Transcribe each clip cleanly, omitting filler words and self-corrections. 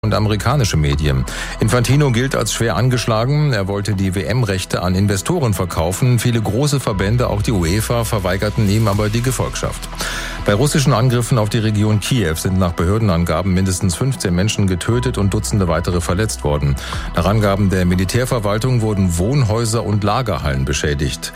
und amerikanische Medien. Infantino gilt als schwer angeschlagen. Er wollte die WM-Rechte an Investoren verkaufen. Viele große Verbände, auch die UEFA, verweigerten ihm aber die Gefolgschaft. Bei russischen Angriffen auf die Region Kiew sind nach Behördenangaben mindestens 15 Menschen getötet und Dutzende weitere verletzt worden. Nach Angaben der Militärverwaltung wurden Wohnhäuser und Lagerhallen beschädigt.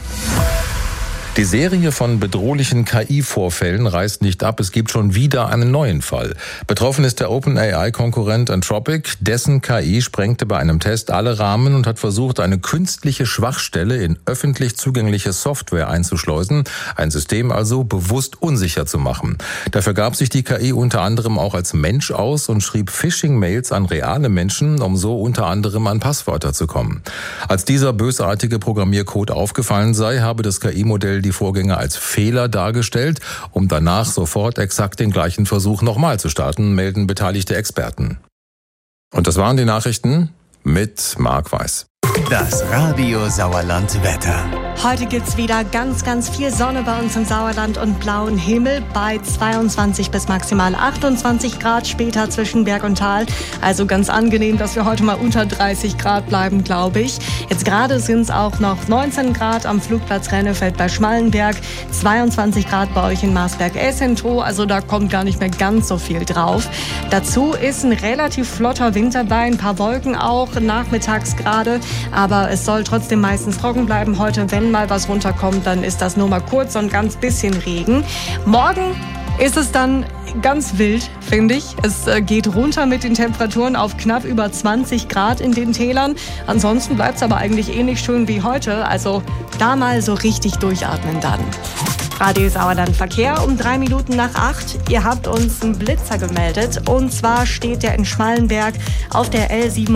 Die Serie von bedrohlichen KI-Vorfällen reißt nicht ab. Es gibt schon wieder einen neuen Fall. Betroffen ist der OpenAI-Konkurrent Anthropic. Dessen KI sprengte bei einem Test alle Rahmen und hat versucht, eine künstliche Schwachstelle in öffentlich zugängliche Software einzuschleusen. Ein System also bewusst unsicher zu machen. Dafür gab sich die KI unter anderem auch als Mensch aus und schrieb Phishing-Mails an reale Menschen, um so unter anderem an Passwörter zu kommen. Als dieser bösartige Programmiercode aufgefallen sei, habe das KI-Modell die Vorgänge als Fehler dargestellt, um danach sofort exakt den gleichen Versuch nochmal zu starten, melden beteiligte Experten. Und das waren die Nachrichten mit Marc Weiß. Das Radio Sauerland Wetter. Heute gibt's wieder ganz viel Sonne bei uns im Sauerland und blauen Himmel bei 22 bis maximal 28 Grad, später zwischen Berg und Tal. Also ganz angenehm, dass wir heute mal unter 30 Grad bleiben, glaube ich. Jetzt gerade sind es auch noch 19 Grad am Flugplatz Rennefeld bei Schmallenberg, 22 Grad bei euch in Marsberg-Essentow, also da kommt gar nicht mehr ganz so viel drauf. Dazu ist ein relativ flotter Wind dabei, ein paar Wolken auch, nachmittags gerade, aber es soll trotzdem meistens trocken bleiben. Heute, wenn mal was runterkommt, dann ist das nur mal kurz und ganz bisschen Regen. Morgen ist es dann ganz wild, finde ich. Es geht runter mit den Temperaturen auf knapp über 20 Grad in den Tälern. Ansonsten bleibt es aber eigentlich ähnlich schön wie heute. Also da mal so richtig durchatmen dann. Radio Sauerland Verkehr um 3 Minuten nach 8. Ihr habt uns einen Blitzer gemeldet. Und zwar steht der in Schmallenberg auf der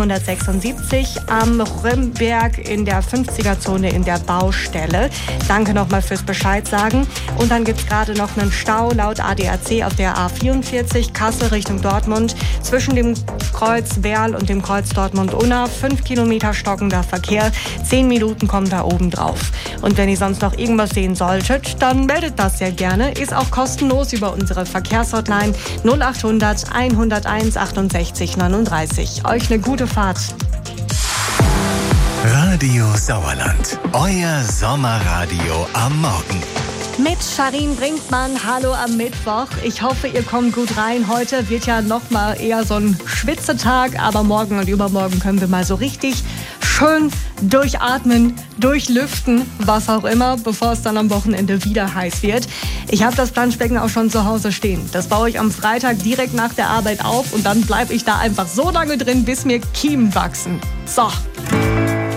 L776 am Römberg in der 50er-Zone in der Baustelle. Danke nochmal fürs Bescheid sagen. Und dann gibt es gerade noch einen Stau laut ADAC auf der A44 Kassel Richtung Dortmund zwischen dem Kreuz Werl und dem Kreuz Dortmund-Unna. 5 Kilometer stockender Verkehr. 10 Minuten kommen da oben drauf. Und wenn ihr sonst noch irgendwas sehen solltet, dann meldet das sehr gerne. Ist auch kostenlos über unsere Verkehrshotline 0800 101 68 39. Euch eine gute Fahrt. Radio Sauerland, euer Sommerradio am Morgen. Mit Sharin Brinkmann, hallo am Mittwoch. Ich hoffe, ihr kommt gut rein. Heute wird ja noch mal eher so ein Schwitzetag, aber morgen und übermorgen können wir mal so richtig schön durchatmen, durchlüften, was auch immer, bevor es dann am Wochenende wieder heiß wird. Ich habe das Planschbecken auch schon zu Hause stehen. Das baue ich am Freitag direkt nach der Arbeit auf und dann bleibe ich da einfach so lange drin, bis mir Kiemen wachsen. So.